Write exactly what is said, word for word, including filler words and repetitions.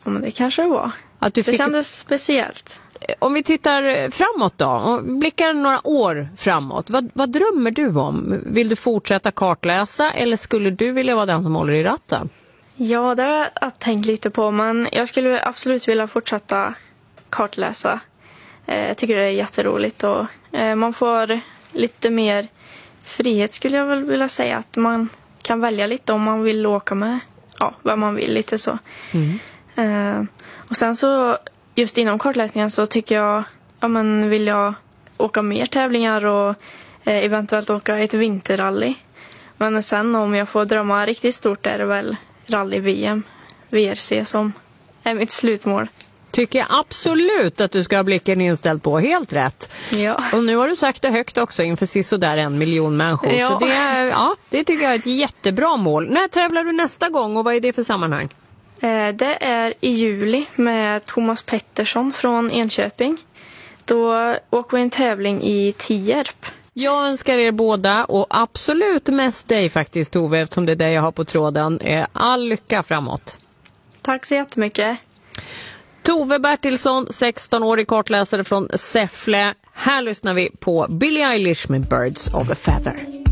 Ja, men det kanske det var. Att du det fick... kändes speciellt. Om vi tittar framåt då, och blickar några år framåt, vad, vad drömmer du om? Vill du fortsätta kartläsa eller skulle du vilja vara den som håller i ratten? Ja, det har jag tänkt lite på, men jag skulle absolut vilja fortsätta kartläsa. Jag tycker det är jätteroligt och man får lite mer frihet skulle jag väl vilja säga. Att man kan välja lite om man vill åka med, ja, vad man vill, lite så. Mm. Och sen så, just inom kartläsningen så tycker jag, ja men vill jag åka mer tävlingar och eventuellt åka ett vinterrally. Men sen om jag får drömma riktigt stort är det väl rally-V M, V R C som är mitt slutmål. Tycker jag absolut att du ska ha blicken inställd på. Helt rätt. Ja. Och nu har du sagt det högt också inför sisådär en miljon människor. Ja. Så det, är, ja, det tycker jag är ett jättebra mål. När tävlar du nästa gång och vad är det för sammanhang? Eh, det är i juli med Thomas Pettersson från Enköping. Då åker vi en tävling i Tierp. Jag önskar er båda och absolut mest dig faktiskt, Tove, eftersom det är det jag har på tråden. All lycka framåt. Tack så jättemycket. Tove Bertilsson, sexton-årig kartläsare från Säffle. Här lyssnar vi på Billie Eilish med Birds of a Feather.